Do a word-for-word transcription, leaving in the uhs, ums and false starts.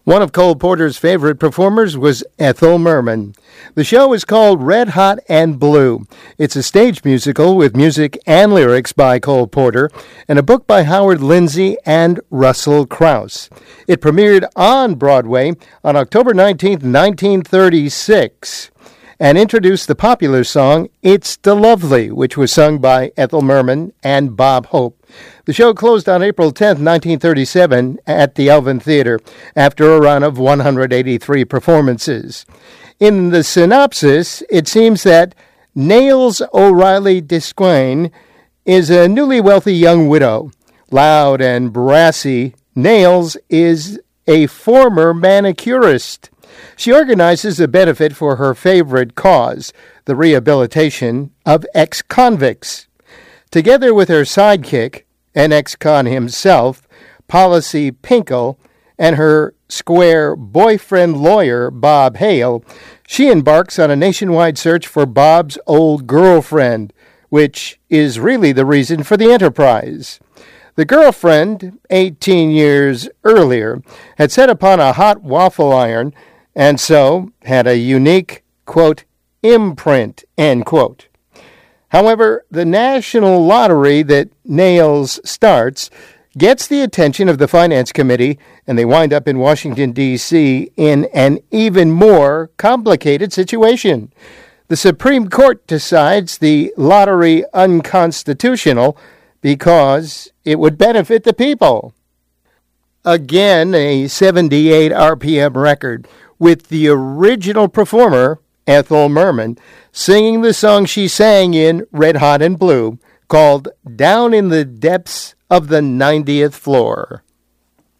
One of Cole Porter's favorite performers was Ethel Merman. The show is called Red Hot and Blue. It's a stage musical with music and lyrics by Cole Porter and a book by Howard Lindsay and Russell Krauss. It premiered on Broadway on October nineteenth, nineteen thirty-six, and introduced the popular song It's the Lovely, which was sung by Ethel Merman and Bob Hope. The show closed on April tenth, nineteen thirty-seven at the Elvin Theater after a run of one hundred eighty-three performances. In the synopsis, it seems that Nails O'Reilly Desquain is a newly wealthy young widow. Loud and brassy, Nails is a former manicurist. She organizes a benefit for her favorite cause, the rehabilitation of ex-convicts. Together with her sidekick, an ex-con himself, Policy Pinkle, and her square boyfriend lawyer, Bob Hale, she embarks on a nationwide search for Bob's old girlfriend, which is really the reason for the enterprise. The girlfriend, eighteen years earlier, had set upon a hot waffle iron and so had a unique, quote, imprint, end quote. However, the national lottery that Nails starts gets the attention of the Finance Committee, and they wind up in Washington, D C in an even more complicated situation. The Supreme Court decides the lottery unconstitutional because it would benefit the people. Again, a seventy-eight R P M record with the original performer, Ethel Merman, singing the song she sang in Red Hot and Blue, called Down in the Depths of the ninetieth Floor.